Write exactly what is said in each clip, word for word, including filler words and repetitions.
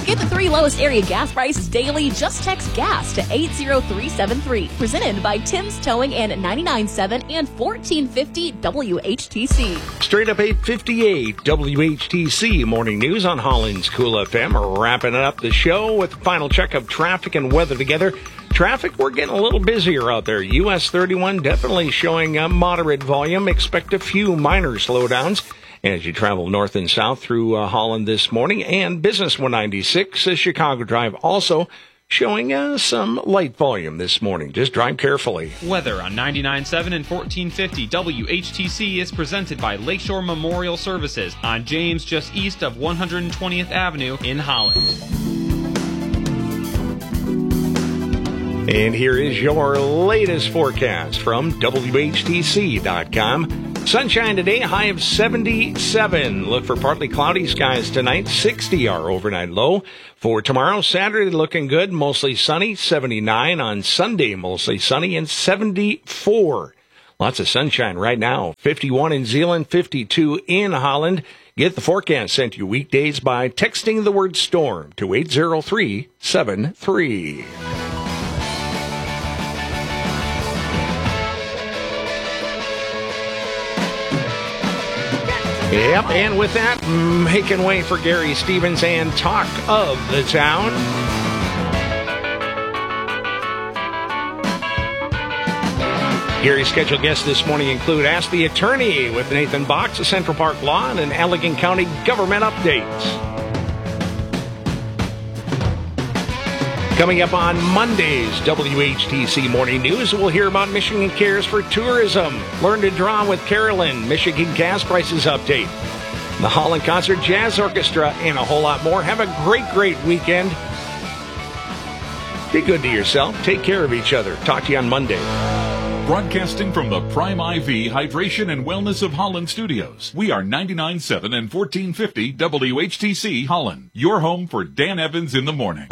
Get the three lowest area gas prices daily. Just text GAS to eight zero three seven three. Presented by Tim's Towing and ninety-nine point seven and fourteen fifty W H T C. Straight up eight fifty-eight W H T C Morning News on Holland's Cool F M. We're wrapping up the show with the final check of traffic and weather together. Traffic, we're getting a little busier out there. U S thirty-one definitely showing a moderate volume. Expect a few minor slowdowns as you travel north and south through uh, Holland this morning. And Business one ninety-six, uh, Chicago Drive, also showing uh, some light volume this morning. Just drive carefully. Weather on ninety-nine point seven and fourteen fifty W H T C is presented by Lakeshore Memorial Services on James, just east of one hundred twentieth Avenue in Holland. And here is your latest forecast from W H T C dot com. Sunshine today, high of seventy-seven. Look for partly cloudy skies tonight, sixty our overnight low. For tomorrow, Saturday, looking good, mostly sunny, seventy-nine. On Sunday, mostly sunny, and seventy-four. Lots of sunshine right now, fifty-one in Zeeland, fifty-two in Holland. Get the forecast sent to you weekdays by texting the word storm to eight zero three seven three. Yep, and with that, making way for Gary Stevens and Talk of the Town. Gary's scheduled guests this morning include Ask the Attorney with Nathan Box of Central Park Law and an Allegan County government update. Coming up on Monday's W H T C Morning News, we'll hear about Michigan Cares for Tourism, Learn to Draw with Carolyn, Michigan gas prices update, the Holland Concert Jazz Orchestra, and a whole lot more. Have a great, great weekend. Be good to yourself. Take care of each other. Talk to you on Monday. Broadcasting from the Prime I V Hydration and Wellness of Holland studios, we are ninety-nine point seven and fourteen fifty W H T C Holland, your home for Dan Evans in the morning.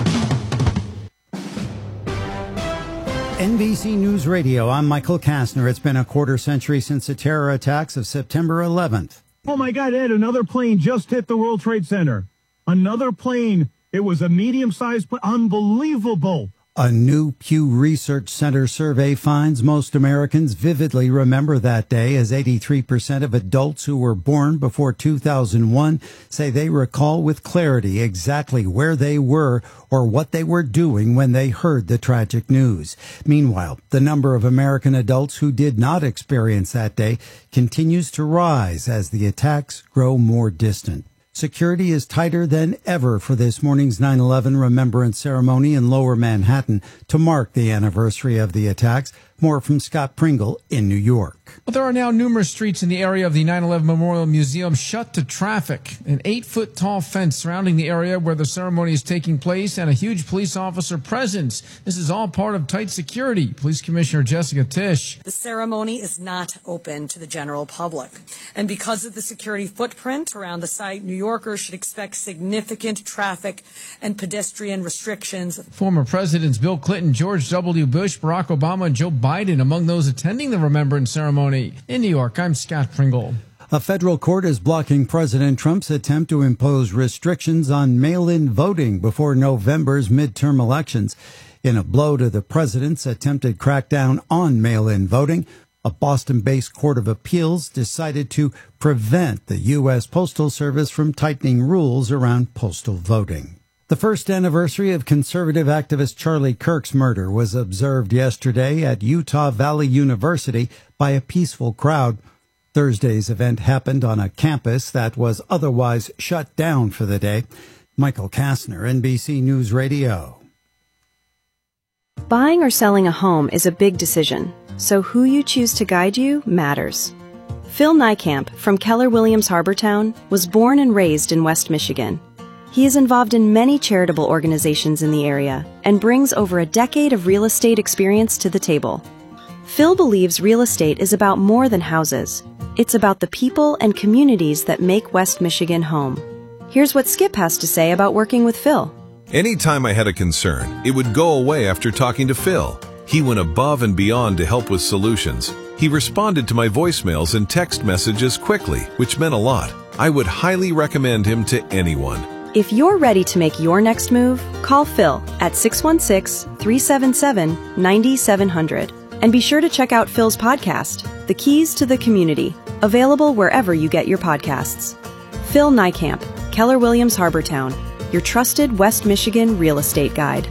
N B C News Radio, I'm Michael Kastner. It's been a quarter century since the terror attacks of September eleventh. Oh my God, Ed, another plane just hit the World Trade Center. Another plane. It was a medium-sized plane. Unbelievable. A new Pew Research Center survey finds most Americans vividly remember that day, as eighty-three percent of adults who were born before two thousand one say they recall with clarity exactly where they were or what they were doing when they heard the tragic news. Meanwhile, the number of American adults who did not experience that day continues to rise as the attacks grow more distant. Security is tighter than ever for this morning's nine eleven Remembrance Ceremony in Lower Manhattan to mark the anniversary of the attacks. More from Scott Pringle in New York. Well, there are now numerous streets in the area of the nine eleven Memorial Museum shut to traffic. An eight-foot-tall fence surrounding the area where the ceremony is taking place and a huge police officer presence. This is all part of tight security. Police Commissioner Jessica Tisch. The ceremony is not open to the general public. And because of the security footprint around the site, New Yorkers should expect significant traffic and pedestrian restrictions. Former Presidents Bill Clinton, George W. Bush, Barack Obama, and Joe Biden among those attending the remembrance ceremony. In New York, I'm Scott Pringle. A federal court is blocking President Trump's attempt to impose restrictions on mail-in voting before November's midterm elections. In a blow to the president's attempted crackdown on mail-in voting, a Boston-based court of appeals decided to prevent the U S Postal Service from tightening rules around postal voting. The first anniversary of conservative activist Charlie Kirk's murder was observed yesterday at Utah Valley University by a peaceful crowd. Thursday's event happened on a campus that was otherwise shut down for the day. Michael Kastner, N B C News Radio. Buying or selling a home is a big decision, so who you choose to guide you matters. Phil Niekamp from Keller Williams Harbortown was born and raised in West Michigan. He is involved in many charitable organizations in the area and brings over a decade of real estate experience to the table. Phil believes real estate is about more than houses. It's about the people and communities that make West Michigan home. Here's what Skip has to say about working with Phil. Anytime I had a concern, it would go away after talking to Phil. He went above and beyond to help with solutions. He responded to my voicemails and text messages quickly, which meant a lot. I would highly recommend him to anyone. If you're ready to make your next move, call Phil at six one six, three seven seven, nine seven zero zero. And be sure to check out Phil's podcast, The Keys to the Community, available wherever you get your podcasts. Phil Niekamp, Keller Williams Harbortown, your trusted West Michigan real estate guide.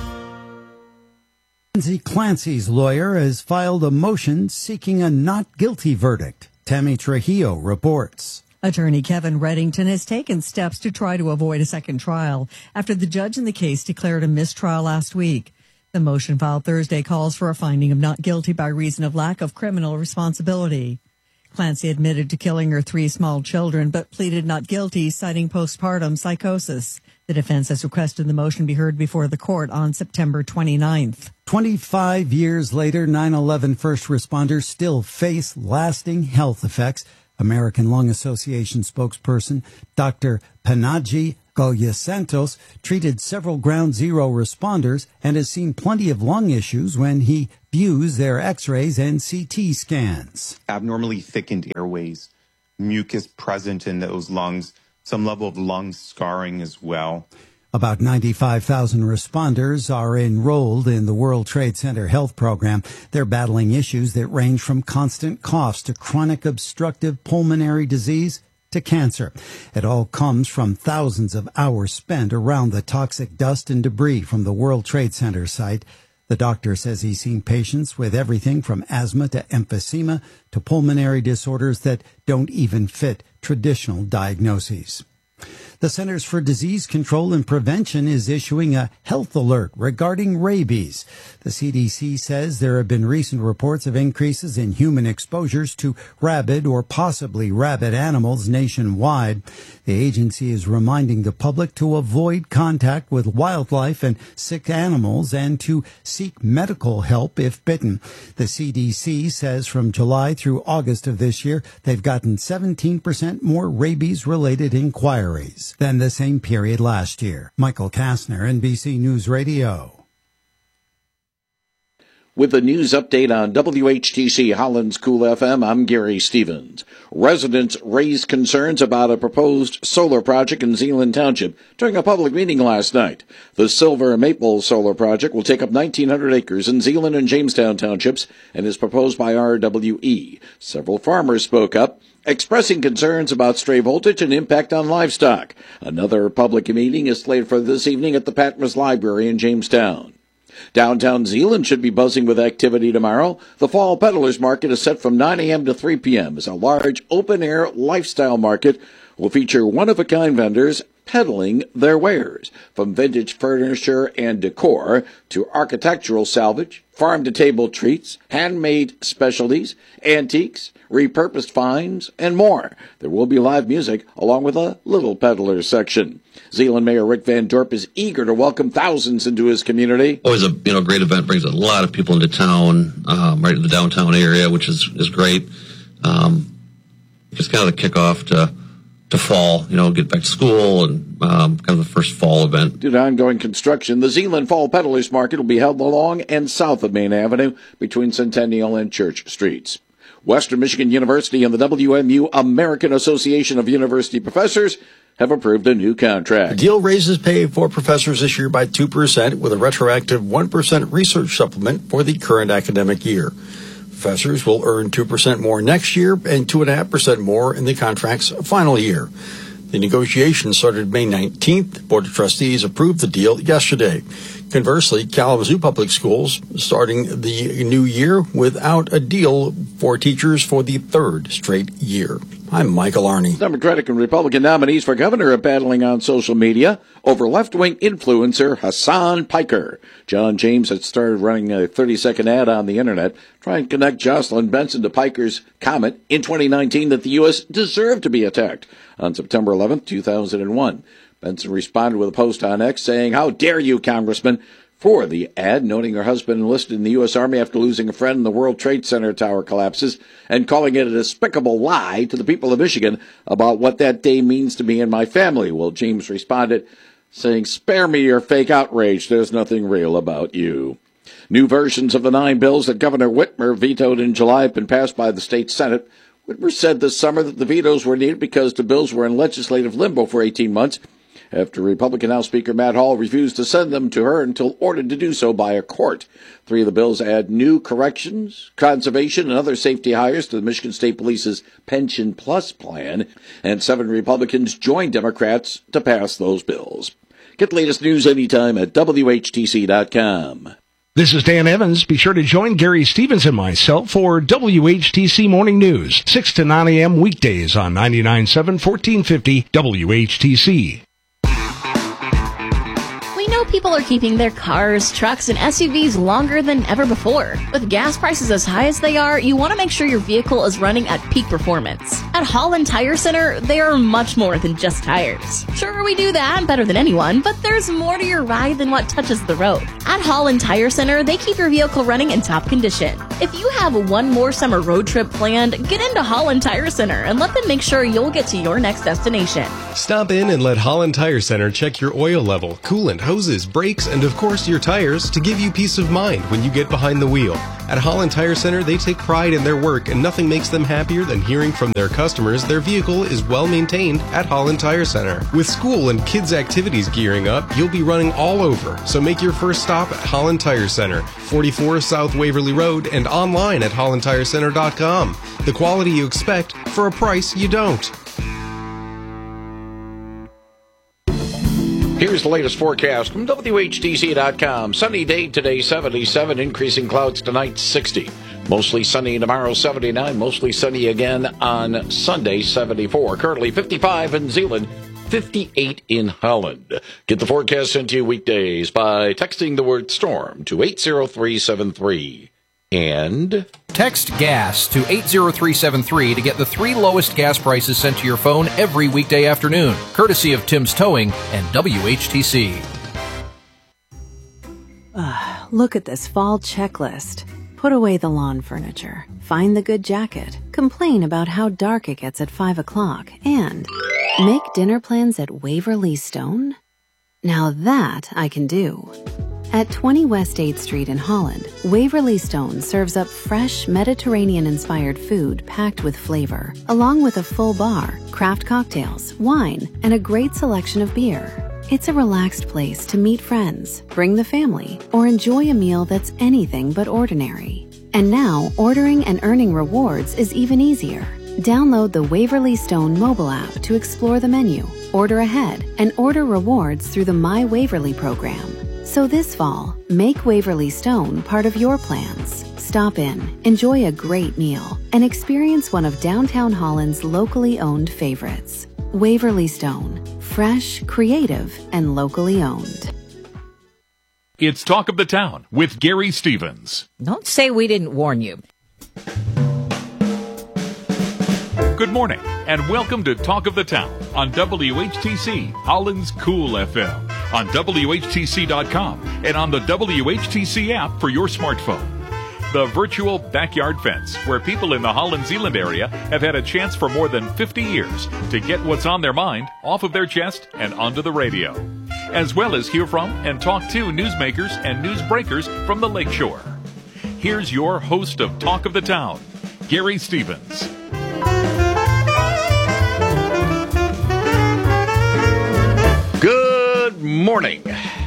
Lindsay Clancy's lawyer has filed a motion seeking a not guilty verdict. Tammy Trujillo reports. Attorney Kevin Reddington has taken steps to try to avoid a second trial after the judge in the case declared a mistrial last week. The motion filed Thursday calls for a finding of not guilty by reason of lack of criminal responsibility. Clancy admitted to killing her three small children, but pleaded not guilty, citing postpartum psychosis. The defense has requested the motion be heard before the court on September twenty-ninth. twenty-five years later, nine eleven first responders still face lasting health effects. American Lung Association spokesperson Doctor Panaji Goya-Santos treated several Ground Zero responders and has seen plenty of lung issues when he views their x-rays and C T scans. Abnormally thickened airways, mucus present in those lungs, some level of lung scarring as well. About ninety-five thousand responders are enrolled in the World Trade Center Health Program. They're battling issues that range from constant coughs to chronic obstructive pulmonary disease to cancer. It all comes from thousands of hours spent around the toxic dust and debris from the World Trade Center site. The doctor says he's seen patients with everything from asthma to emphysema to pulmonary disorders that don't even fit traditional diagnoses. The Centers for Disease Control and Prevention is issuing a health alert regarding rabies. The C D C says there have been recent reports of increases in human exposures to rabid or possibly rabid animals nationwide. The agency is reminding the public to avoid contact with wildlife and sick animals and to seek medical help if bitten. The C D C says from July through August of this year, they've gotten seventeen percent more rabies-related inquiries than the same period last year. Michael Kastner, N B C News Radio. With a news update on W H T C Holland's Cool F M, I'm Gary Stevens. Residents raised concerns about a proposed solar project in Zeeland Township during a public meeting last night. The Silver Maple Solar Project will take up nineteen hundred acres in Zeeland and Jamestown Townships and is proposed by R W E. Several farmers spoke up, expressing concerns about stray voltage and impact on livestock. Another public meeting is slated for this evening at the Patmos Library in Jamestown. Downtown Zeeland should be buzzing with activity tomorrow. The Fall Peddlers Market is set from nine a.m. to three p.m. as a large open-air lifestyle market will feature one-of-a-kind vendors peddling their wares, from vintage furniture and decor to architectural salvage, farm-to-table treats, handmade specialties, antiques, repurposed finds, and more. There will be live music along with a Little Peddlers section. Zeeland Mayor Rick Van Dorp is eager to welcome thousands into his community. Always a you know great event, brings a lot of people into town, um, right in the downtown area, which is, is great. Um, it's kind of the kickoff to to fall, you know, get back to school and um, kind of the first fall event. Due to ongoing construction, the Zeeland Fall Peddlers Market will be held along and south of Main Avenue between Centennial and Church Streets. Western Michigan University and the W M U American Association of University Professors have approved a new contract. The deal raises pay for professors this year by two percent with a retroactive one percent research supplement for the current academic year. Professors will earn two percent more next year and two point five percent more in the contract's final year. The negotiations started May nineteenth. The Board of Trustees approved the deal yesterday. Conversely, Kalamazoo Public Schools starting the new year without a deal for teachers for the third straight year. I'm Michael Arney. Democratic and Republican nominees for governor are battling on social media over left-wing influencer Hassan Piker. John James had started running a thirty-second ad on the internet trying to connect Jocelyn Benson to Piker's comment in twenty nineteen that the U S deserved to be attacked on September eleventh, two thousand one. Benson responded with a post on X saying, "How dare you, Congressman?" for the ad, noting her husband enlisted in the U S Army after losing a friend in the World Trade Center tower collapses, and calling it a despicable lie to the people of Michigan about what that day means to me and my family. Well, James responded, saying, "Spare me your fake outrage. There's nothing real about you." New versions of the nine bills that Governor Whitmer vetoed in July have been passed by the state Senate. Whitmer said this summer that the vetoes were needed because the bills were in legislative limbo for eighteen months, after Republican House Speaker Matt Hall refused to send them to her until ordered to do so by a court. Three of the bills add new corrections, conservation, and other safety hires to the Michigan State Police's Pension Plus plan, and seven Republicans joined Democrats to pass those bills. Get the latest news anytime at W H T C dot com. This is Dan Evans. Be sure to join Gary Stevens and myself for W H T C Morning News, six to nine a.m. weekdays on ninety-nine point seven, fourteen fifty W H T C. We know people are keeping their cars, trucks, and S U Vs longer than ever before. With gas prices as high as they are, you want to make sure your vehicle is running at peak performance. At Holland Tire Center, they are much more than just tires. Sure, we do that better than anyone, but there's more to your ride than what touches the road. At Holland Tire Center, they keep your vehicle running in top condition. If you have one more summer road trip planned, get into Holland Tire Center and let them make sure you'll get to your next destination. Stop in and let Holland Tire Center check your oil level, coolant, hoses, brakes, and of course your tires to give you peace of mind when you get behind the wheel. At Holland Tire Center, they take pride in their work, and nothing makes them happier than hearing from their customers their vehicle is well maintained at Holland Tire Center. With school and kids' activities gearing up, you'll be running all over, so make your first stop at Holland Tire Center, forty-four South Waverly Road, and online at holland tire center dot com. The quality you expect for a price you don't. Here's the latest forecast from W H T C dot com. Sunny day today, seventy-seven. Increasing clouds tonight, sixty. Mostly sunny tomorrow, seventy-nine. Mostly sunny again on Sunday, seventy-four. Currently fifty-five in Zeeland, fifty-eight in Holland. Get the forecast sent to you weekdays by texting the word storm to eight zero three seven three. And text GAS to eight zero three seven three to get the three lowest gas prices sent to your phone every weekday afternoon, courtesy of Tim's Towing and W H T C. Uh, look at this fall checklist. Put away the lawn furniture, find the good jacket, complain about how dark it gets at five o'clock, and make dinner plans at Waverly Stone? Now that I can do. At twenty West eighth Street in Holland, Waverly Stone serves up fresh Mediterranean-inspired food packed with flavor, along with a full bar, craft cocktails, wine, and a great selection of beer. It's a relaxed place to meet friends, bring the family, or enjoy a meal that's anything but ordinary. And now, ordering and earning rewards is even easier. Download the Waverly Stone mobile app to explore the menu, order ahead, and order rewards through the My Waverly program. So this fall, make Waverly Stone part of your plans. Stop in, enjoy a great meal, and experience one of downtown Holland's locally owned favorites. Waverly Stone, fresh, creative, and locally owned. It's Talk of the Town with Gary Stevens. Don't say we didn't warn you. Good morning, and welcome to Talk of the Town on W H T C, Holland's Cool F M, on W H T C dot com, and on the W H T C app for your smartphone. The virtual backyard fence, where people in the Holland-Zeeland area have had a chance for more than fifty years to get what's on their mind off of their chest and onto the radio, as well as hear from and talk to newsmakers and newsbreakers from the Lakeshore. Here's your host of Talk of the Town, Gary Stevens. Good morning,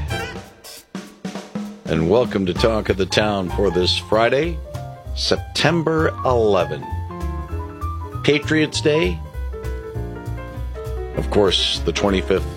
and welcome to Talk of the Town for this Friday, September eleventh. Patriots Day, of course, the twenty-fifth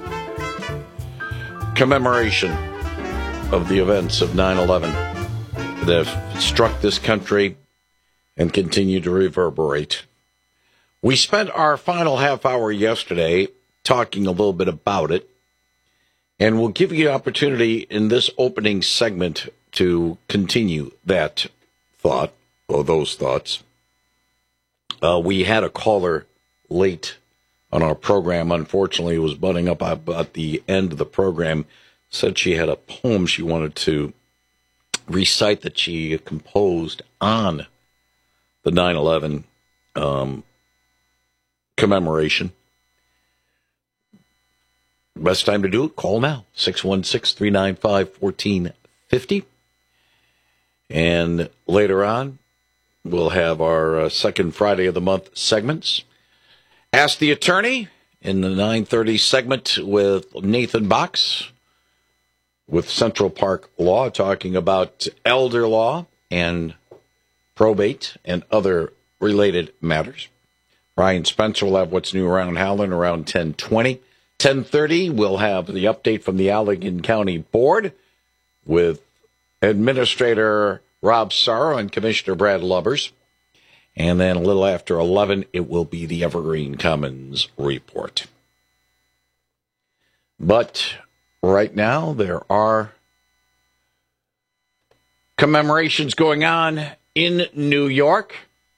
commemoration of the events of nine eleven that have struck this country and continue to reverberate. We spent our final half hour yesterday talking a little bit about it, and we'll give you an opportunity in this opening segment to continue that thought, or those thoughts. Uh, we had a caller late on our program. Unfortunately, it was butting up at the end of the program. Said she had a poem she wanted to recite that she composed on the nine eleven um, commemoration. Best time to do it, call now, six one six, three nine five, one four five zero. And later on, we'll have our uh, second Friday of the month segments. Ask the Attorney in the nine thirty segment with Nathan Box with Central Park Law, talking about elder law and probate and other related matters. Brian Spencer will have what's new around Howland around ten twenty. ten thirty, we'll have the update from the Allegan County Board with Administrator Rob Sarr and Commissioner Brad Lubbers. And then a little after eleven, it will be the Evergreen Commons Report. But right now, there are commemorations going on in New York.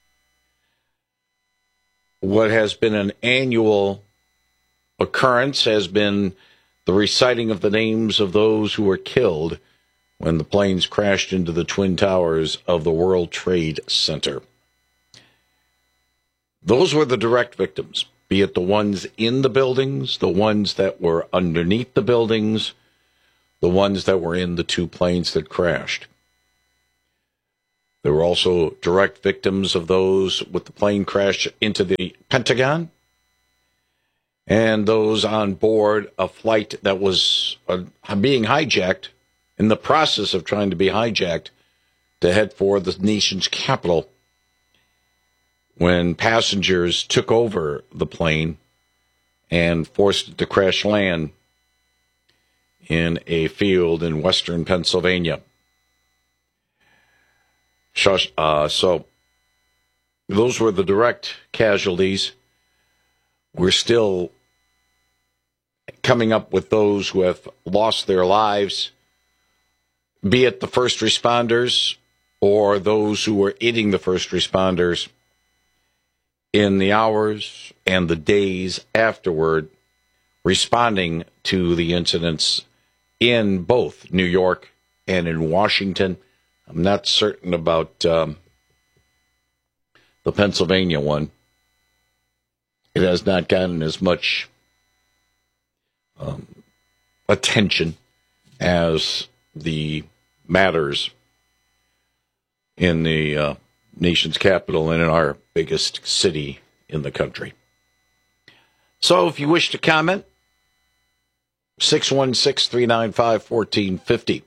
What has been an annual occurrence has been the reciting of the names of those who were killed when the planes crashed into the Twin Towers of the World Trade Center. Those were the direct victims, be it the ones in the buildings, the ones that were underneath the buildings, the ones that were in the two planes that crashed. There were also direct victims of those with the plane crash into the Pentagon and those on board a flight that was uh, being hijacked, in the process of trying to be hijacked to head for the nation's capital, when passengers took over the plane and forced it to crash land in a field in western Pennsylvania. Uh, so those were the direct casualties. We're still coming up with those who have lost their lives, be it the first responders or those who were aiding the first responders in the hours and the days afterward, responding to the incidents in both New York and in Washington. I'm not certain about um, the Pennsylvania one. It has not gotten as much um, attention as the matters in the uh, nation's capital and in our biggest city in the country. So if you wish to comment, six one six, three nine five, one four five zero.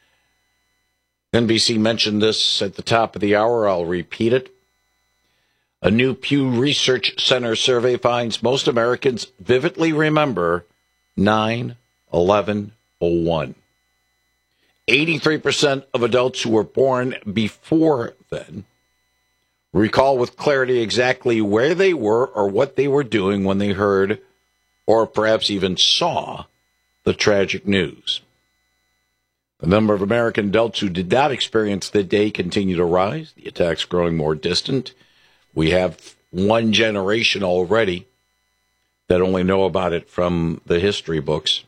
N B C mentioned this at the top of the hour. I'll repeat it. A new Pew Research Center survey finds most Americans vividly remember nine eleven oh one. eighty-three percent of adults who were born before then recall with clarity exactly where they were or what they were doing when they heard or perhaps even saw the tragic news. The number of American adults who did not experience the day continue to rise, the attacks growing more distant. We have one generation already that only know about it from the history books.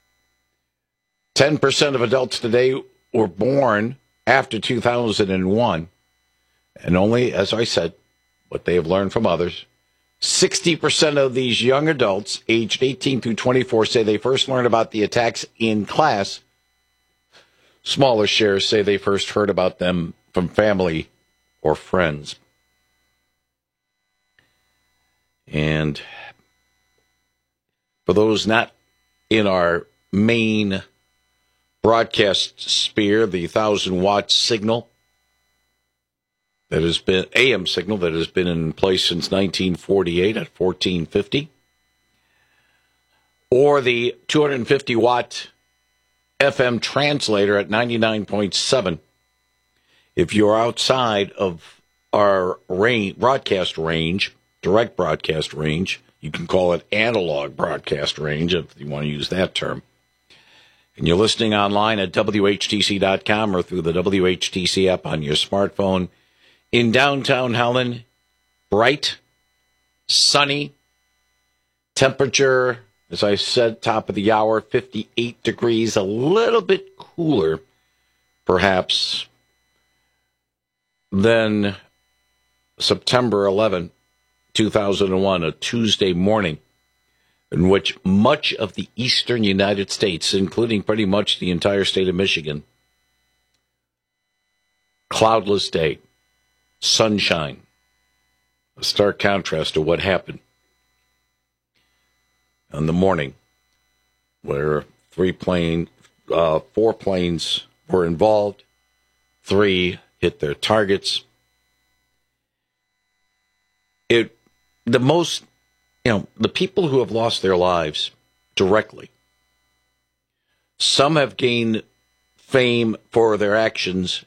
ten percent of adults today were born after two thousand one, and only, as I said, what they have learned from others, sixty percent of these young adults aged eighteen through twenty-four say they first learned about the attacks in class. Smaller shares say they first heard about them from family or friends. And for those not in our main broadcast sphere, the one thousand watt signal that has been, A M signal that has been in place since nineteen forty-eight at fourteen fifty, or the two hundred fifty watt F M translator at ninety-nine point seven. If you're outside of our range, broadcast range, direct broadcast range, you can call it analog broadcast range if you want to use that term, and you're listening online at W H T C dot com or through the W H T C app on your smartphone, in downtown Howland, bright, sunny, temperature, as I said, top of the hour, fifty-eight degrees, a little bit cooler, perhaps, than September eleventh, two thousand one, a Tuesday morning, in which much of the eastern United States, including pretty much the entire state of Michigan, cloudless day, sunshine, a stark contrast to what happened in the morning, where three plane, uh, four planes were involved. Three hit their targets. It, the most, you know, the people who have lost their lives directly, some have gained fame for their actions,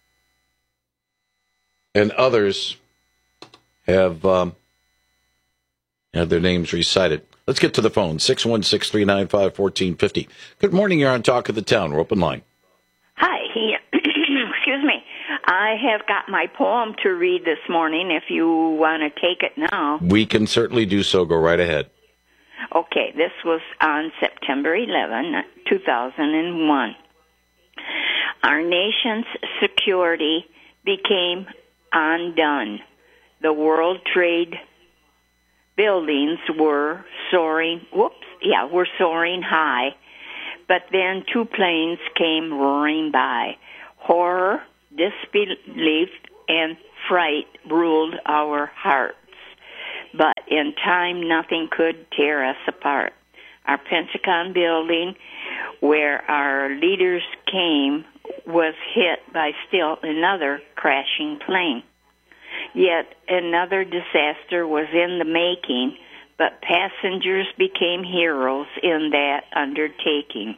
and others have um, had their names recited. Let's get to the phone, six one six, three nine five, one four five zero. Good morning, you're on Talk of the Town. We're open line. Hi, he, excuse me. I have got my poem to read this morning if you want to take it now. We can certainly do so. Go right ahead. Okay, this was on September eleventh, two thousand one. Our nation's security became undone. The World Trade buildings were soaring, whoops, yeah, were soaring high. But then two planes came roaring by. Horror, disbelief, and fright ruled our hearts. But in time, nothing could tear us apart. Our Pentagon building, where our leaders came, was hit by still another crashing plane. Yet another disaster was in the making, but passengers became heroes in that undertaking.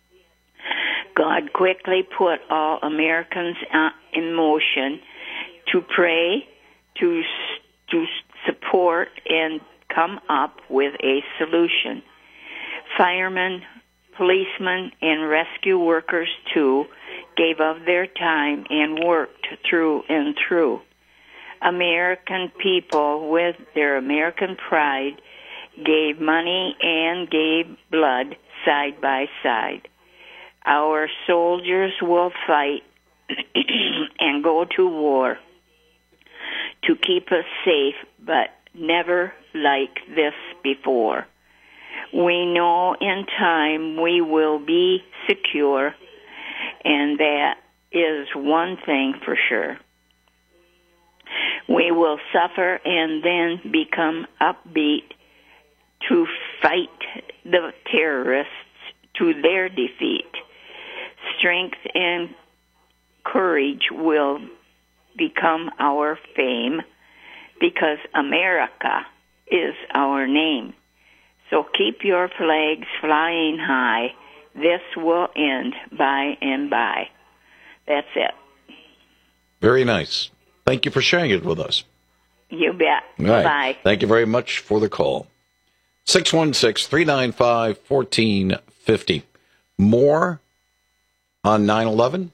God quickly put all Americans in motion to pray, to to support, and come up with a solution. Firemen, policemen, and rescue workers, too, gave of their time and worked through and through. American people, with their American pride, gave money and gave blood side by side. Our soldiers will fight and go to war to keep us safe, but never like this before. We know in time we will be secure, and that is one thing for sure. We will suffer and then become upbeat to fight the terrorists to their defeat. Strength and courage will become our fame because America is our name. So keep your flags flying high. This will end by and by. That's it. Very nice. Thank you for sharing it with us. You bet. All right. Bye. Thank you very much for the call. six one six, three nine five, one four five zero. More on nine eleven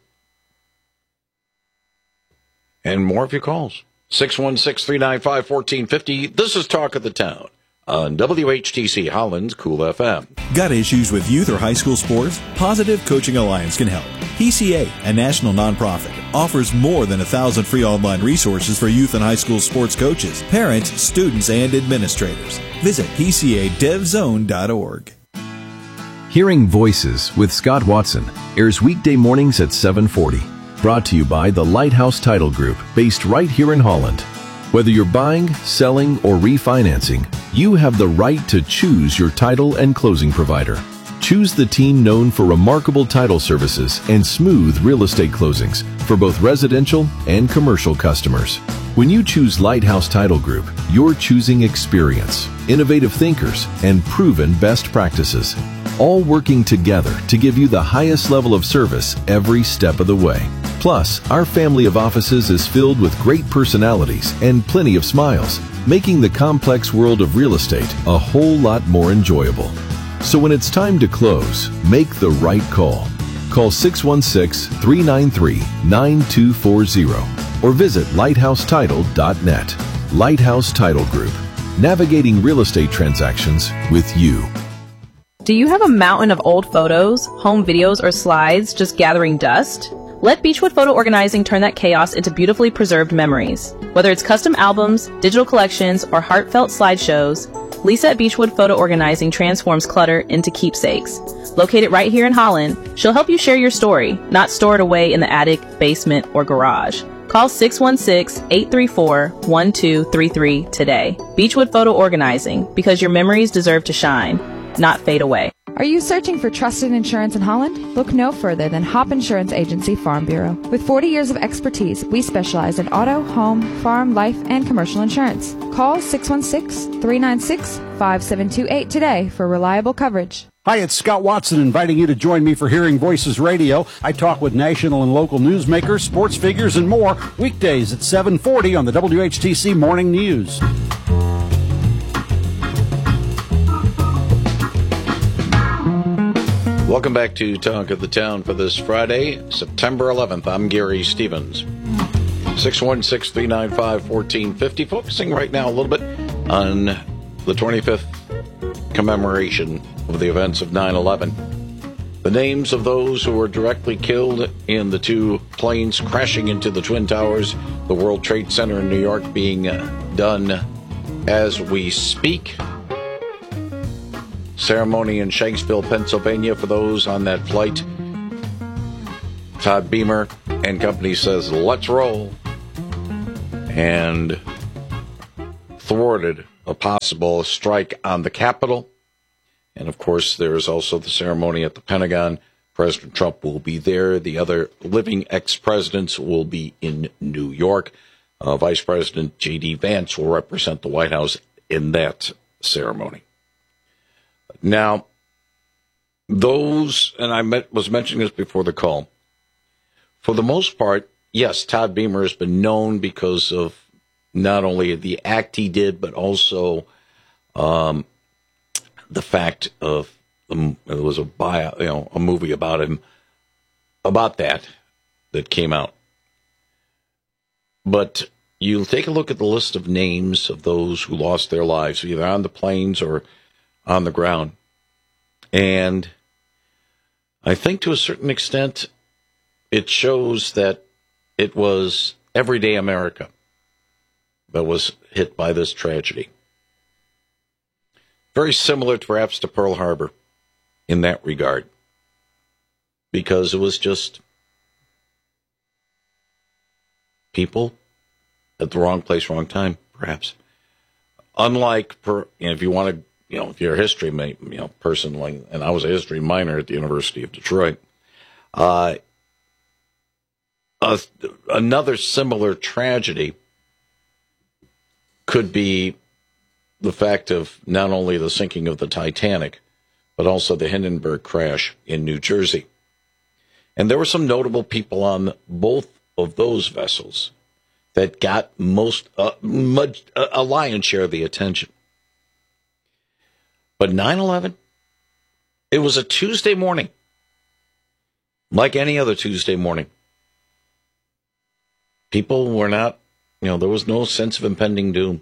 and more of your calls. six one six, three nine five, one four five zero. This is Talk of the Town on W H T C Holland's Cool F M. Got issues with youth or high school sports? Positive Coaching Alliance can help. P C A, a national nonprofit, offers more than a thousand free online resources for youth and high school sports coaches, parents, students, and administrators. Visit P C A dev zone dot org. Hearing Voices with Scott Watson airs weekday mornings at seven forty. Brought to you by the Lighthouse Title Group, based right here in Holland. Whether you're buying, selling, or refinancing, you have the right to choose your title and closing provider. Choose the team known for remarkable title services and smooth real estate closings for both residential and commercial customers. When you choose Lighthouse Title Group, you're choosing experience, innovative thinkers, and proven best practices, all working together to give you the highest level of service every step of the way. Plus, our family of offices is filled with great personalities and plenty of smiles, making the complex world of real estate a whole lot more enjoyable. So when it's time to close, make the right call. Call six one six, three nine three, nine two four zero or visit lighthouse title dot net. Lighthouse Title Group, navigating real estate transactions with you. Do you have a mountain of old photos, home videos, or slides just gathering dust? Let Beechwood Photo Organizing turn that chaos into beautifully preserved memories. Whether it's custom albums, digital collections, or heartfelt slideshows, Lisa at Beechwood Photo Organizing transforms clutter into keepsakes. Located right here in Holland, she'll help you share your story, not store it away in the attic, basement, or garage. Call six one six, eight three four, one two three three today. Beechwood Photo Organizing, because your memories deserve to shine. not fade away. Are you searching for trusted insurance in Holland? Look no further than Hop Insurance Agency Farm Bureau. With forty years of expertise, we specialize in auto, home, farm, life, and commercial insurance. Call six one six, three nine six, five seven two eight today for reliable coverage. Hi, it's Scott Watson inviting you to join me for Hearing Voices Radio. I talk with national and local newsmakers, sports figures, and more weekdays at seven forty on the W H T C Morning News. Welcome back to Talk of the Town for this Friday, September eleventh. I'm Gary Stevens. six one six, three nine five, one four five zero. Focusing right now a little bit on the twenty-fifth commemoration of the events of nine eleven. The names of those who were directly killed in the two planes crashing into the Twin Towers, the World Trade Center in New York, being uh, done as we speak. Ceremony in Shanksville, Pennsylvania for those on that flight. Todd Beamer and company says, let's roll. And thwarted a possible strike on the Capitol. And, of course, there is also the ceremony at the Pentagon. President Trump will be there. The other living ex-presidents will be in New York. Uh, Vice President J D. Vance will represent the White House in that ceremony. Now, those, and I met, was mentioning this before the call, for the most part, yes, Todd Beamer has been known because of not only the act he did, but also um, the fact of um, there was a bio, you know, a movie about him, about that, that came out. But you take a look at the list of names of those who lost their lives, either on the planes or on the ground. And I think to a certain extent, it shows that it was everyday America that was hit by this tragedy. Very similar to perhaps to Pearl Harbor in that regard, because it was just people at the wrong place, wrong time, perhaps. Unlike, per, you know, if you want to, you know, if you're a history you know, person, like, and I was a history minor at the University of Detroit, uh, a, another similar tragedy could be the fact of not only the sinking of the Titanic, but also the Hindenburg crash in New Jersey. And there were some notable people on both of those vessels that got most, uh, much, a lion's share of the attention. But nine eleven, it was a Tuesday morning, like any other Tuesday morning. People were not, you know, there was no sense of impending doom.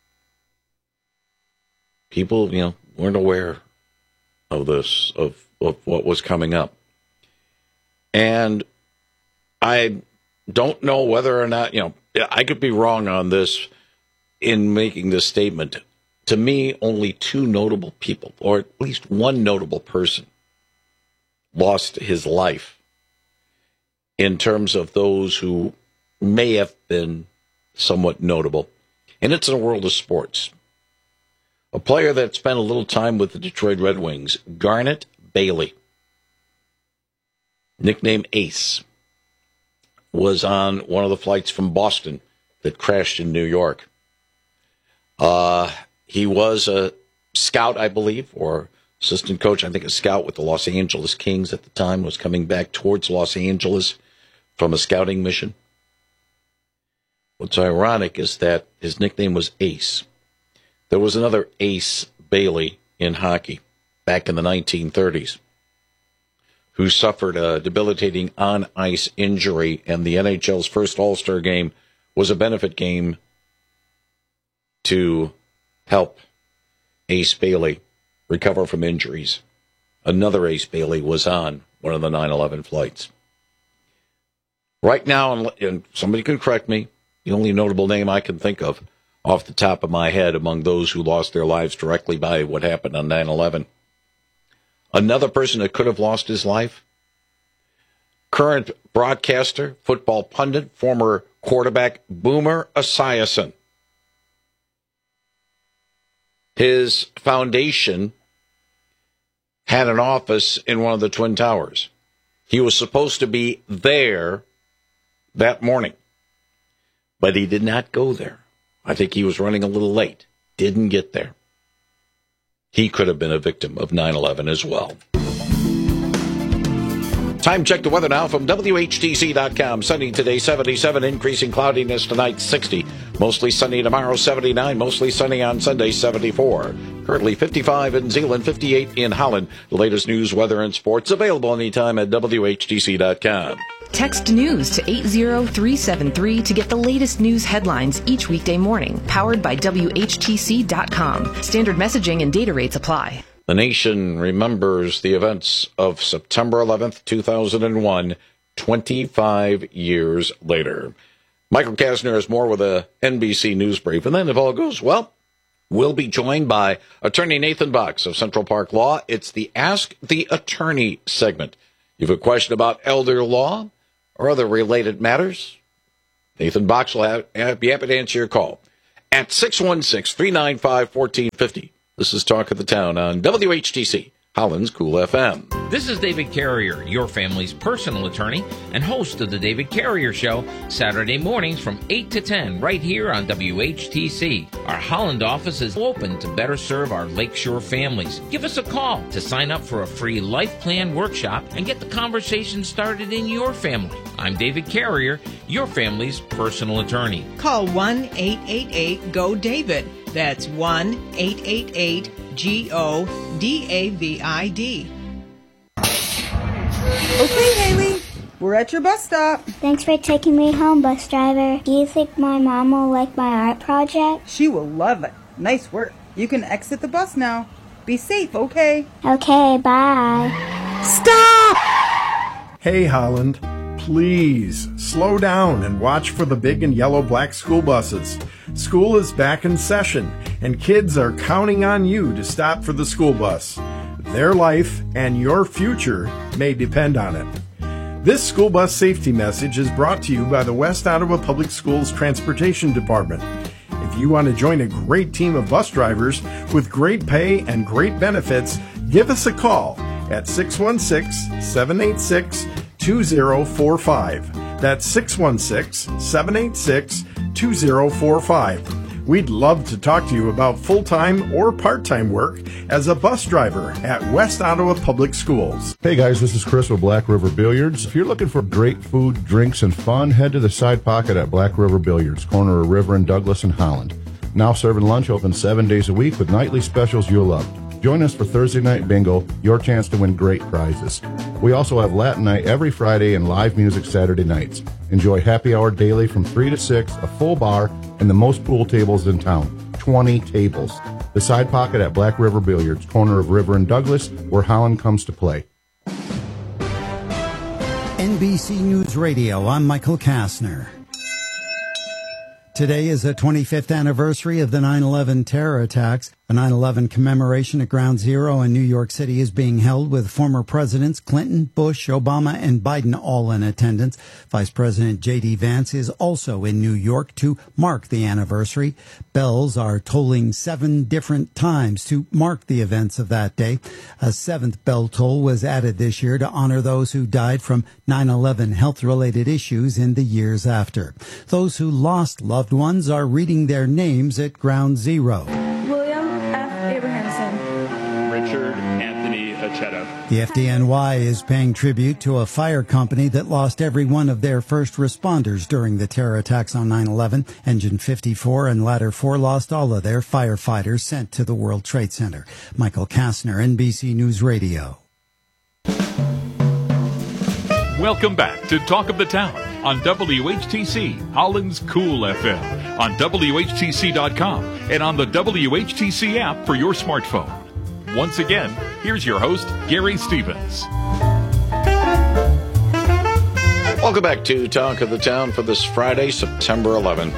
People, you know, weren't aware of this, of, of what was coming up. And I don't know whether or not, you know, I could be wrong on this in making this statement. To me, only two notable people, or at least one notable person, lost his life in terms of those who may have been somewhat notable. And it's in the world of sports. A player that spent a little time with the Detroit Red Wings, Garnet Bailey, nicknamed Ace, was on one of the flights from Boston that crashed in New York. Uh... He was a scout, I believe, or assistant coach, I think a scout with the Los Angeles Kings at the time, was coming back towards Los Angeles from a scouting mission. What's ironic is that his nickname was Ace. There was another Ace Bailey in hockey back in the nineteen thirties who suffered a debilitating on-ice injury, and the N H L's first All-Star game was a benefit game to help Ace Bailey recover from injuries. Another Ace Bailey was on one of the nine eleven flights. Right now, and somebody can correct me, the only notable name I can think of off the top of my head among those who lost their lives directly by what happened on nine eleven. Another person that could have lost his life, current broadcaster, football pundit, former quarterback, Boomer Esiason. His foundation had an office in one of the Twin Towers. He was supposed to be there that morning, but he did not go there. I think he was running a little late, didn't get there. He could have been a victim of nine eleven as well. Time check the weather now from W H T C dot com. Sunny today, seventy-seven. Increasing cloudiness tonight, sixty. Mostly sunny tomorrow, seventy-nine. Mostly sunny on Sunday, seventy-four. Currently fifty-five in Zeeland, fifty-eight in Holland. The latest news, weather, and sports available anytime at W H T C dot com. Text news to eight zero three seven three to get the latest news headlines each weekday morning. Powered by W H T C dot com. Standard messaging and data rates apply. The nation remembers the events of September eleventh, two thousand one, twenty-five years later. Michael Kastner has more with a N B C News Brief. And then if all goes well, we'll be joined by Attorney Nathan Box of Central Park Law. It's the Ask the Attorney segment. You have a question about elder law or other related matters? Nathan Box will have, have, be happy to answer your call at six one six, three nine five, one four five zero. This is Talk of the Town on W H T C, Holland's Cool F M. This is David Carrier, your family's personal attorney and host of the David Carrier Show, Saturday mornings from eight to ten, right here on W H T C. Our Holland office is open to better serve our Lakeshore families. Give us a call to sign up for a free life plan workshop and get the conversation started in your family. I'm David Carrier, your family's personal attorney. Call one eight eight eight, G O, David. That's one eight eight eight, G O, D A V I D. Okay, Haley, we're at your bus stop. Thanks for taking me home, bus driver. Do you think my mom will like my art project? She will love it. Nice work. You can exit the bus now. Be safe, okay? Okay, bye. Stop! Hey, Holland. Please slow down and watch for the big and yellow black school buses. School is back in session, and kids are counting on you to stop for the school bus. Their life and your future may depend on it. This school bus safety message is brought to you by the West Ottawa Public Schools Transportation Department. If you want to join a great team of bus drivers with great pay and great benefits, give us a call at six one six, seven eight six, two zero four five. That's six one six, seven eight six, two zero four five. We'd love to talk to you about full-time or part-time work as a bus driver at West Ottawa Public Schools. Hey guys, this is Chris with Black River Billiards. If you're looking for great food, drinks, and fun, head to the Side Pocket at Black River Billiards, corner of River and Douglas in Holland. Now serving lunch, open seven days a week with nightly specials you'll love. Join us for Thursday Night Bingo, your chance to win great prizes. We also have Latin Night every Friday and live music Saturday nights. Enjoy happy hour daily from three to six, a full bar, and the most pool tables in town, twenty tables. The Side Pocket at Black River Billiards, corner of River and Douglas, where Holland comes to play. N B C News Radio, I'm Michael Kastner. Today is the twenty-fifth anniversary of the nine eleven terror attacks. A nine eleven commemoration at Ground Zero in New York City is being held with former presidents Clinton, Bush, Obama, and Biden all in attendance. Vice President J D Vance is also in New York to mark the anniversary. Bells are tolling seven different times to mark the events of that day. A seventh bell toll was added this year to honor those who died from nine eleven health-related issues in the years after. Those who lost loved ones are reading their names at Ground Zero. Richard Anthony Acheta. The F D N Y is paying tribute to a fire company that lost every one of their first responders during the terror attacks on nine eleven. Engine fifty-four and Ladder four lost all of their firefighters sent to the World Trade Center. Michael Kastner, N B C News Radio. Welcome back to Talk of the Town on W H T C, Holland's Cool F M, on W H T C dot com, and on the W H T C app for your smartphone. Once again, here's your host, Gary Stevens. Welcome back to Talk of the Town for this Friday, September eleventh.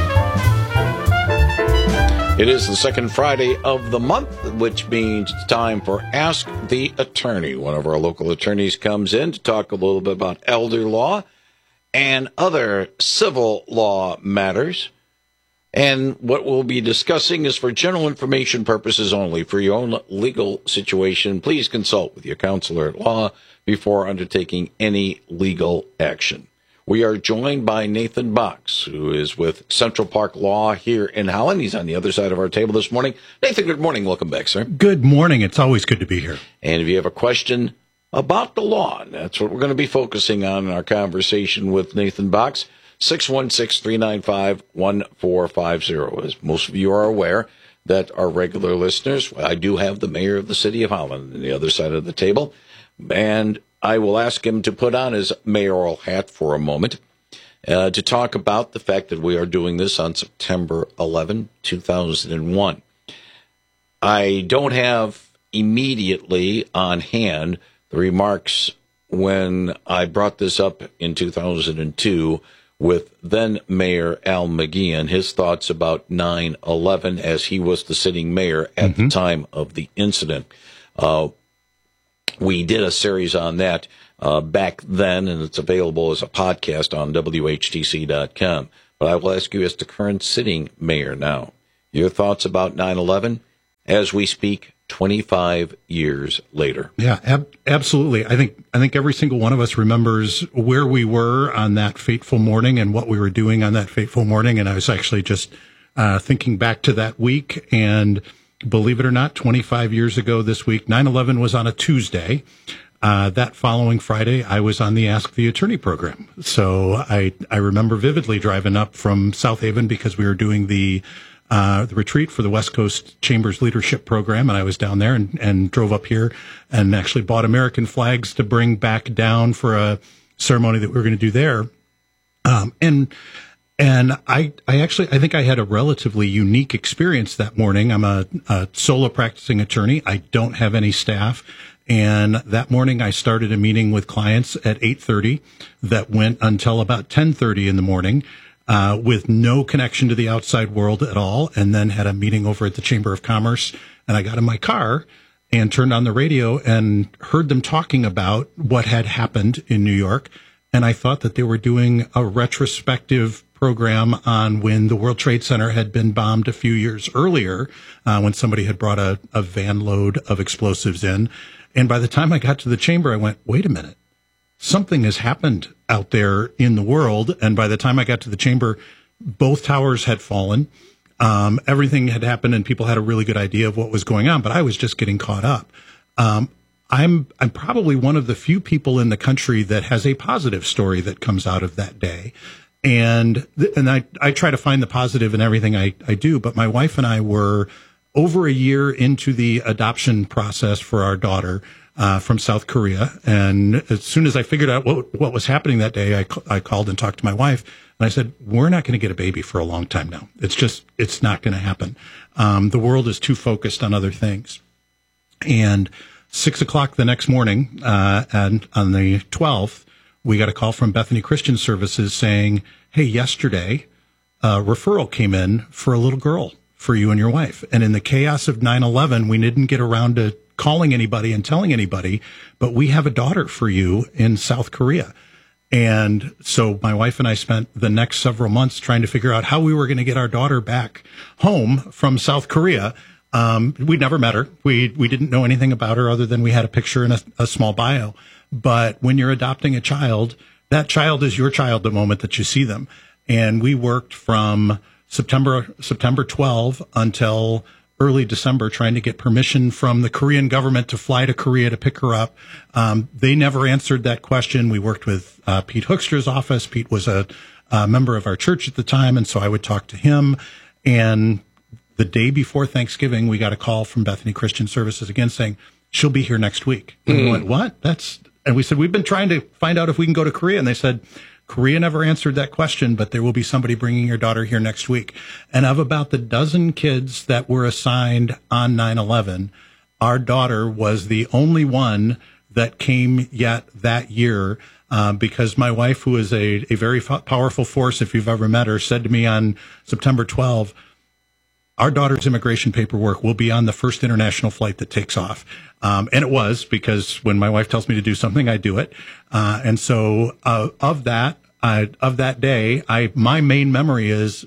It is the second Friday of the month, which means it's time for Ask the Attorney. One of our local attorneys comes in to talk a little bit about elder law and other civil law matters. And what we'll be discussing is for general information purposes only. For your own legal situation, please consult with your counselor at law before undertaking any legal action. We are joined by Nathan Box, who is with Central Park Law here in Holland. He's on the other side of our table this morning. Nathan, good morning. Welcome back, sir. Good morning. It's always good to be here. And if you have a question about the law, and that's what we're going to be focusing on in our conversation with Nathan Box, six one six, three nine five, one four five zero. As most of you are aware that are regular listeners, I do have the mayor of the city of Holland on the other side of the table, and I will ask him to put on his mayoral hat for a moment uh, to talk about the fact that we are doing this on September eleventh, two thousand one. I don't have immediately on hand the remarks when I brought this up in two thousand two with then Mayor Al McGeehan, his thoughts about nine eleven as he was the sitting mayor at mm-hmm. the time of the incident. Uh, we did a series on that uh, back then, and it's available as a podcast on W H T C dot com. But I will ask you as the current sitting mayor now, your thoughts about nine eleven as we speak twenty-five years later. Yeah, ab- absolutely. I think I think every single one of us remembers where we were on that fateful morning and what we were doing on that fateful morning. And I was actually just uh, thinking back to that week, and believe it or not, twenty-five years ago this week, nine eleven was on a Tuesday. Uh, that following Friday, I was on the Ask the Attorney program. So I I remember vividly driving up from South Haven because we were doing the Uh, the retreat for the West Coast Chambers Leadership Program, and I was down there and, and drove up here and actually bought American flags to bring back down for a ceremony that we were going to do there. Um, and and I I actually I think I had a relatively unique experience that morning. I'm a, a solo practicing attorney. I don't have any staff. And that morning I started a meeting with clients at eight thirty that went until about ten thirty in the morning. Uh, with no connection to the outside world at all, and then had a meeting over at the Chamber of Commerce. And I got in my car and turned on the radio and heard them talking about what had happened in New York. And I thought that they were doing a retrospective program on when the World Trade Center had been bombed a few years earlier, uh, when somebody had brought a, a van load of explosives in. And by the time I got to the chamber, I went, wait a minute. Something has happened out there in the world. And by the time I got to the chamber, both towers had fallen. Um, everything had happened and people had a really good idea of what was going on, but I was just getting caught up. Um, I'm, I'm probably one of the few people in the country that has a positive story that comes out of that day. And, th- and I, I try to find the positive in everything I, I do, but my wife and I were over a year into the adoption process for our daughter. Uh, from South Korea. And as soon as I figured out what, what was happening that day, I, I called and talked to my wife and I said, we're not going to get a baby for a long time now. It's just, it's not going to happen. Um, the world is too focused on other things. And six o'clock the next morning, uh, and on the twelfth, we got a call from Bethany Christian Services saying, hey, yesterday, a referral came in for a little girl for you and your wife. And in the chaos of nine eleven, we didn't get around to calling anybody and telling anybody, but we have a daughter for you in South Korea. And so my wife and I spent the next several months trying to figure out how we were going to get our daughter back home from South Korea. Um, we'd never met her. We, we didn't know anything about her other than we had a picture and a, a small bio. But when you're adopting a child, that child is your child the moment that you see them. And we worked from September, September twelfth until early December trying to get permission from the Korean government to fly to Korea to pick her up. Um, they never answered that question. We worked with uh, Pete Hoekstra's office. Pete was a, a member of our church at the time, and so I would talk to him. And the day before Thanksgiving, we got a call from Bethany Christian Services again saying, she'll be here next week. And mm. we went, what? That's, and we said, we've been trying to find out if we can go to Korea. And they said, Korea never answered that question, but there will be somebody bringing your daughter here next week. And of about the dozen kids that were assigned on nine eleven, our daughter was the only one that came yet that year, uh, because my wife, who is a, a very f- powerful force, if you've ever met her, said to me on September twelfth, our daughter's immigration paperwork will be on the first international flight that takes off. Um, and it was, because when my wife tells me to do something, I do it. Uh, and so, uh, of that, uh, of that day, I, my main memory is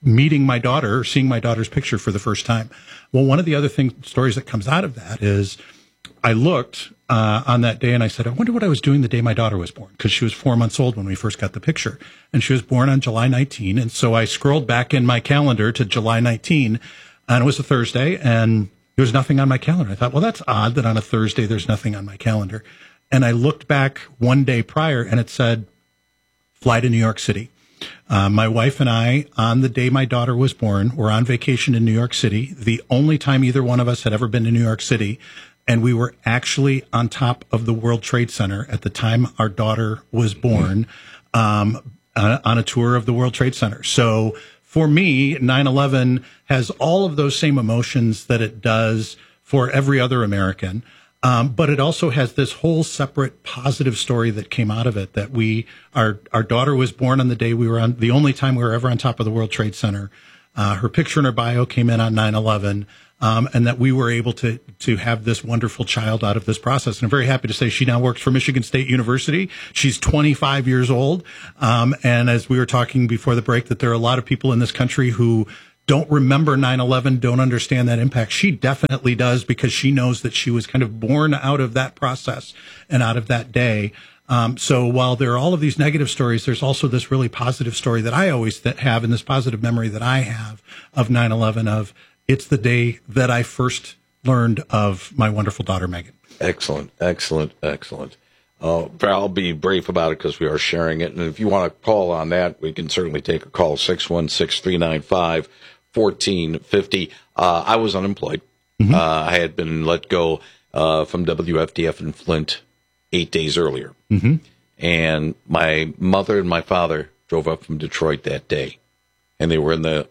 meeting my daughter, seeing my daughter's picture for the first time. Well, one of the other thing, stories that comes out of that is I looked uh, on that day and I said, I wonder what I was doing the day my daughter was born, because she was four months old when we first got the picture. And she was born on July nineteenth. And so I scrolled back in my calendar to July nineteenth, and it was a Thursday, and there was nothing on my calendar. I thought, well, that's odd that on a Thursday there's nothing on my calendar. And I looked back one day prior, and it said, fly to New York City. Uh, my wife and I, on the day my daughter was born, were on vacation in New York City, the only time either one of us had ever been to New York City. And we were actually on top of the World Trade Center at the time our daughter was born, um, on, on a tour of the World Trade Center. So for me, nine eleven has all of those same emotions that it does for every other American. Um, but it also has this whole separate positive story that came out of it, that we, our, our daughter was born on the day we were on, the only time we were ever on top of the World Trade Center. Uh, her picture and her bio came in on nine eleven. Um, and that we were able to to have this wonderful child out of this process. And I'm very happy to say she now works for Michigan State University. She's twenty-five years old. Um, and as we were talking before the break, that there are a lot of people in this country who don't remember nine eleven, don't understand that impact. She definitely does, because she knows that she was kind of born out of that process and out of that day. Um, so while there are all of these negative stories, there's also this really positive story that I always th- have, and this positive memory that I have of nine eleven, of it's the day that I first learned of my wonderful daughter, Megan. Excellent, excellent, excellent. Uh, I'll be brief about it because we are sharing it. And if you want to call on that, we can certainly take a call, six one six, three nine five, one four five zero. Uh, I was unemployed. Mm-hmm. Uh, I had been let go uh, from W F D F in Flint eight days earlier. Mm-hmm. And my mother and my father drove up from Detroit that day. And they were in the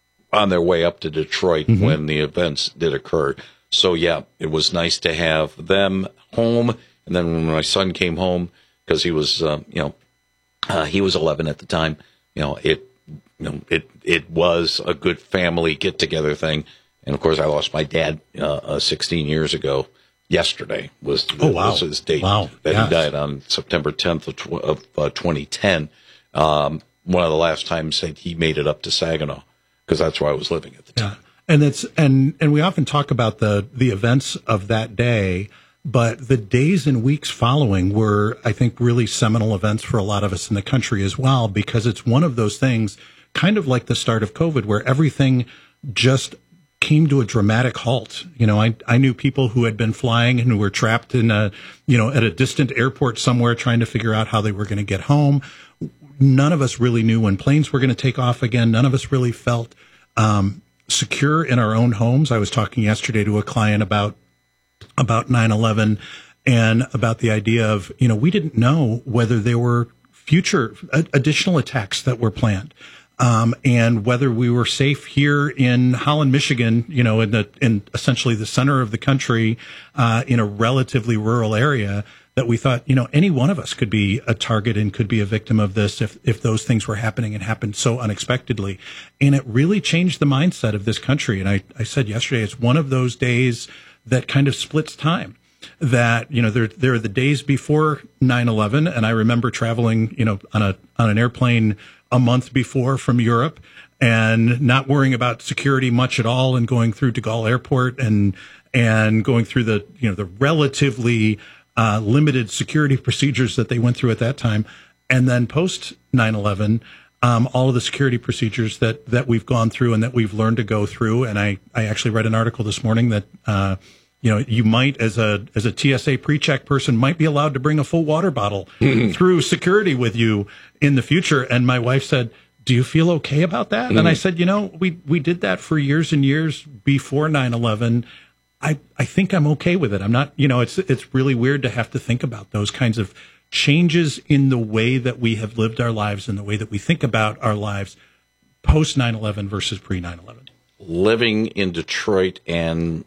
on their way up to Detroit mm-hmm. when the events did occur. So, yeah, it was nice to have them home. And then when my son came home, because he was, uh, you know, uh, he was eleven at the time, you know, it, you know, it, it was a good family get-together thing. And, of course, I lost my dad uh, uh, sixteen years ago. Yesterday was, oh, wow. was his date wow. that yes. he died on September tenth of, tw- of uh, twenty ten. Um, one of the last times that he made it up to Saginaw, because that's where I was living at the time. Yeah. And it's and and we often talk about the the events of that day, but the days and weeks following were, I think, really seminal events for a lot of us in the country as well, because it's one of those things, kind of like the start of COVID, where everything just came to a dramatic halt. You know, I I knew people who had been flying and who were trapped in a, you know, at a distant airport somewhere trying to figure out how they were going to get home. None of us really knew when planes were going to take off again. None of us really felt um, secure in our own homes. I was talking yesterday to a client about about nine eleven and about the idea of, you know, we didn't know whether there were future additional attacks that were planned. Um, and whether we were safe here in Holland, Michigan, you know, in the, in essentially the center of the country, uh, in a relatively rural area, that we thought, you know, any one of us could be a target and could be a victim of this if, if those things were happening and happened so unexpectedly. And it really changed the mindset of this country. And I, I said yesterday, it's one of those days that kind of splits time. That, you know, there, there are the days before nine eleven. And I remember traveling, you know, on a, on an airplane a month before from Europe and not worrying about security much at all, and going through de Gaulle Airport and, and going through the, you know, the relatively uh, limited security procedures that they went through at that time. And then post nine eleven, um, all of the security procedures that, that we've gone through and that we've learned to go through. And I, I actually read an article this morning that, uh, you know, you might, as a as a T S A pre-check person, might be allowed to bring a full water bottle through security with you in the future. And my wife said, do you feel okay about that? Mm. And I said, you know, we, we did that for years and years before nine eleven. I, I think I'm okay with it. I'm not, you know, it's it's really weird to have to think about those kinds of changes in the way that we have lived our lives and the way that we think about our lives post nine eleven versus pre nine eleven. Living in Detroit and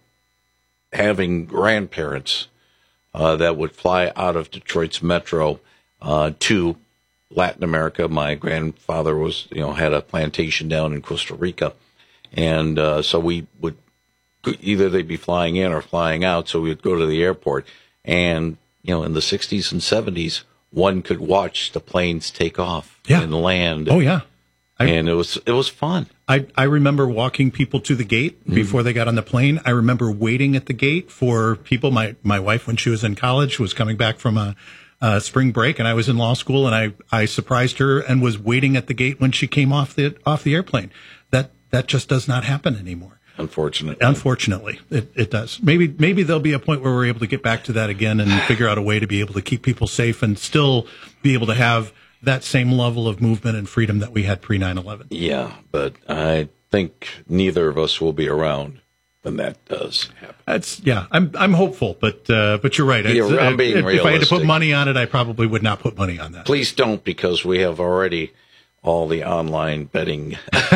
having grandparents uh, that would fly out of Detroit's metro uh, to Latin America. My grandfather was, you know, had a plantation down in Costa Rica, and uh, so we would either they'd be flying in or flying out. So we would go to the airport, and you know, in the sixties and seventies, one could watch the planes take off yeah. and land. Oh yeah. I, and it was it was fun. I, I remember walking people to the gate mm-hmm. before they got on the plane. I remember waiting at the gate for people. My, my wife, when she was in college, was coming back from a, a spring break, and I was in law school, and I, I surprised her and was waiting at the gate when she came off the off the airplane. That that just does not happen anymore. Unfortunately, unfortunately, it, it does. Maybe maybe there'll be a point where we're able to get back to that again and figure out a way to be able to keep people safe and still be able to have that same level of movement and freedom that we had pre nine eleven. Yeah, but I think neither of us will be around when that does happen. That's yeah. I'm I'm hopeful, but uh, but you're right. Yeah, I'm being if, realistic. If I had to put money on it, I probably would not put money on that. Please don't, because we have already all the online betting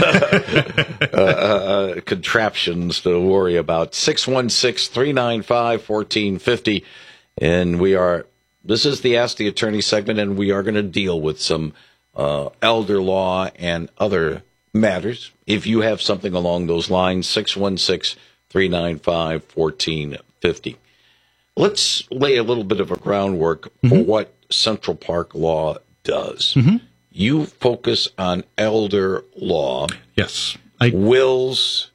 uh, uh, contraptions to worry about. six one six, three nine five, one four five zero, and we are. This is the Ask the Attorney segment, and we are going to deal with some uh, elder law and other matters. If you have something along those lines, six one six, three nine five, one four five zero. Let's lay a little bit of a groundwork mm-hmm. for what Central Park Law does. Mm-hmm. You focus on elder law. Yes. I, wills,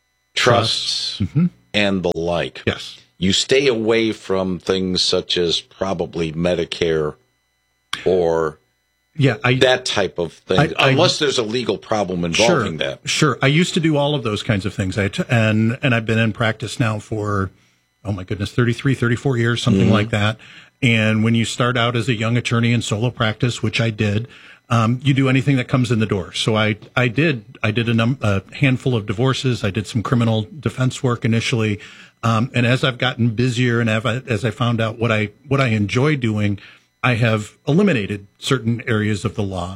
trusts, trusts. Mm-hmm. and the like. Yes. You stay away from things such as probably Medicare or yeah, I, that type of thing, I, I, unless there's a legal problem involving sure, that. Sure. I used to do all of those kinds of things. I t- and, and I've been in practice now for, oh my goodness, thirty-three, thirty-four years, something mm-hmm. like that. And when you start out as a young attorney in solo practice, which I did, um, you do anything that comes in the door. So I, I did, I did a, num- a handful of divorces. I did some criminal defense work initially. Um, and as I've gotten busier and as I found out what I what I enjoy doing, I have eliminated certain areas of the law.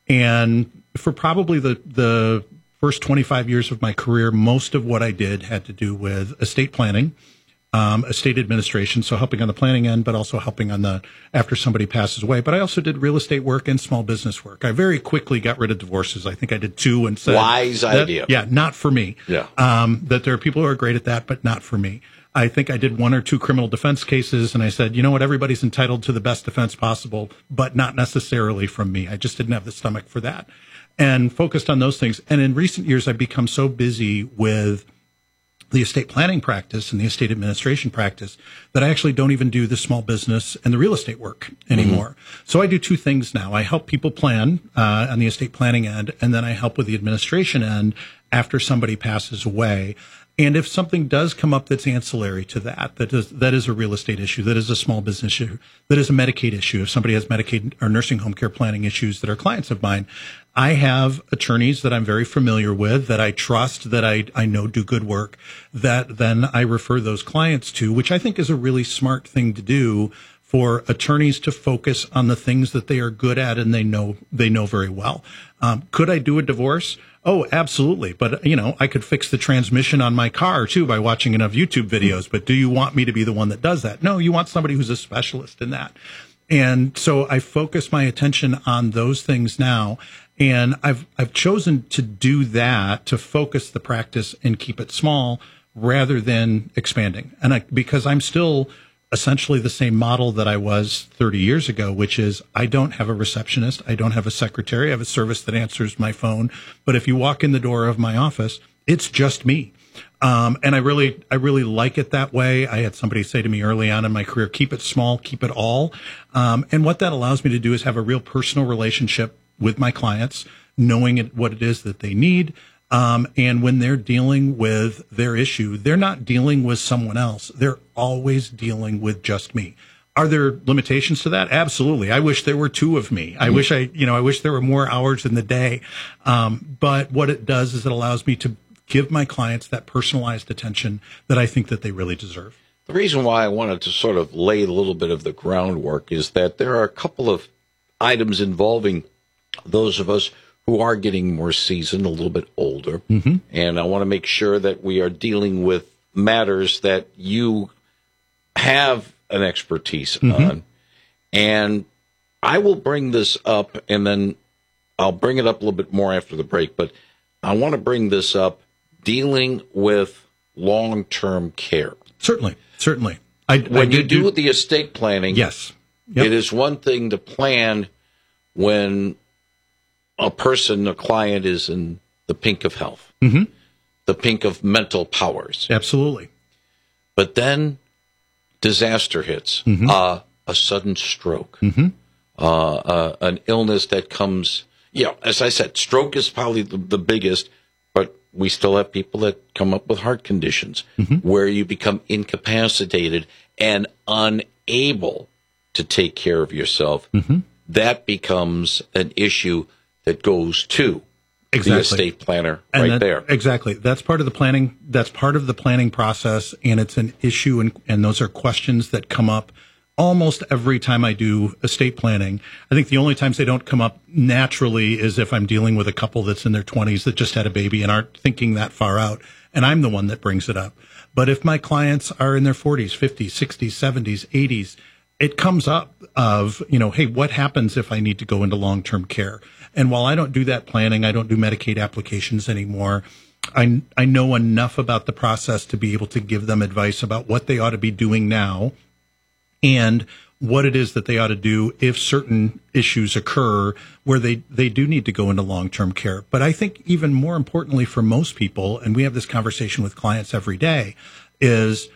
And for probably the the first twenty-five years of my career, most of what I did had to do with estate planning, um, estate administration, so helping on the planning end, but also helping on the after somebody passes away. But I also did real estate work and small business work. I very quickly got rid of divorces. I think I did two and said, wise that, idea. Yeah, not for me. Yeah. Um, that there are people who are great at that, but not for me. I think I did one or two criminal defense cases, and I said, you know what, everybody's entitled to the best defense possible, but not necessarily from me. I just didn't have the stomach for that, and focused on those things. And in recent years, I've become so busy with the estate planning practice and the estate administration practice that I actually don't even do the small business and the real estate work anymore. Mm-hmm. So I do two things now. I help people plan uh, on the estate planning end, and then I help with the administration end after somebody passes away. And if something does come up that's ancillary to that, that is, that is a real estate issue, that is a small business issue, that is a Medicaid issue, if somebody has Medicaid or nursing home care planning issues that are clients of mine, I have attorneys that I'm very familiar with, that I trust, that I, I know do good work, that then I refer those clients to, which I think is a really smart thing to do for attorneys to focus on the things that they are good at and they know they know very well. Um, could I do a divorce? Oh, absolutely. But, you know, I could fix the transmission on my car, too, by watching enough YouTube videos. But do you want me to be the one that does that? No, you want somebody who's a specialist in that. And so I focus my attention on those things now. And I've I've chosen to do that, to focus the practice and keep it small rather than expanding. And I, because I'm still essentially the same model that I was thirty years ago, which is I don't have a receptionist. I don't have a secretary. I have a service that answers my phone. But if you walk in the door of my office, it's just me. Um, and I really, I really like it that way. I had somebody say to me early on in my career, keep it small, keep it all. Um, and what that allows me to do is have a real personal relationship with my clients, knowing it, what it is that they need. Um, and when they're dealing with their issue, they're not dealing with someone else. They're always dealing with just me. Are there limitations to that? Absolutely. I wish there were two of me. I mm-hmm. wish I, you know, I wish there were more hours in the day. Um, but what it does is it allows me to give my clients that personalized attention that I think that they really deserve. The reason why I wanted to sort of lay a little bit of the groundwork is that there are a couple of items involving those of us who are getting more seasoned, a little bit older. Mm-hmm. And I want to make sure that we are dealing with matters that you have an expertise mm-hmm. on. And I will bring this up, and then I'll bring it up a little bit more after the break. But I want to bring this up, dealing with long-term care. Certainly, certainly. I, when I you do, do the estate planning, yes, yep. It is one thing to plan when a person, a client is in the pink of health, mm-hmm. the pink of mental powers. Absolutely. But then disaster hits, mm-hmm. uh, a sudden stroke, mm-hmm. uh, uh, an illness that comes, you know, as I said, stroke is probably the, the biggest, but we still have people that come up with heart conditions mm-hmm. where you become incapacitated and unable to take care of yourself. Mm-hmm. That becomes an issue that goes to exactly. the estate planner and right that, there. Exactly. That's part of the planning. That's part of the planning process, and it's an issue, and, and those are questions that come up almost every time I do estate planning. I think the only times they don't come up naturally is if I'm dealing with a couple that's in their twenties that just had a baby and aren't thinking that far out, and I'm the one that brings it up. But if my clients are in their forties, fifties, sixties, seventies, eighties, it comes up of, you know, hey, what happens if I need to go into long-term care? And while I don't do that planning, I don't do Medicaid applications anymore, I, I know enough about the process to be able to give them advice about what they ought to be doing now and what it is that they ought to do if certain issues occur where they, they do need to go into long-term care. But I think even more importantly for most people, and we have this conversation with clients every day, is